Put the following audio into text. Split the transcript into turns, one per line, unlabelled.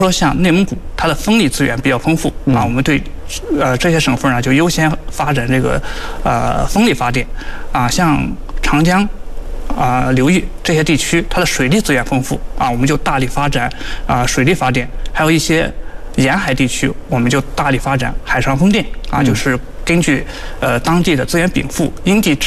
说像内蒙古，它的风力资源比较丰富啊，我们对这些省份呢就优先发展这个风力发电啊，像长江流域这些地区，它的水利资源丰富啊，我们就大力发展水利发电，还有一些沿海地区，我们就大力发展海上风电啊，就是根据当地的资源禀赋，因地制